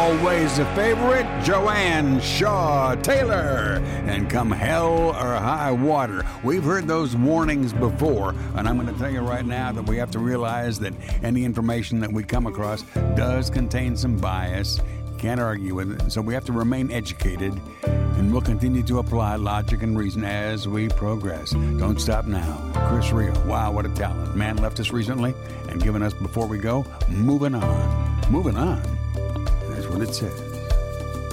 always the favorite, Joanne Shaw Taylor. And come hell or high water, we've heard those warnings before, and I'm going to tell you right now that we have to realize that any information that we come across does contain some bias. Can't argue with it, so we have to remain educated, and we'll continue to apply logic and reason as we progress. Don't stop now. Chris Rio, wow, what a talent. Man left us recently and given us before we go, moving on. Moving on. That's what it says.